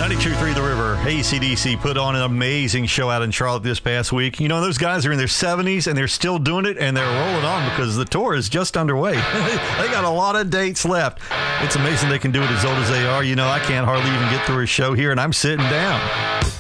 92.3 The River, AC/DC put on an amazing show out in Charlotte this past week. You know, those guys are in their 70s and they're still doing it and they're rolling on because the tour is just underway. They got a lot of dates left. It's amazing they can do it as old as they are. You know, I can't hardly even get through a show here and I'm sitting down.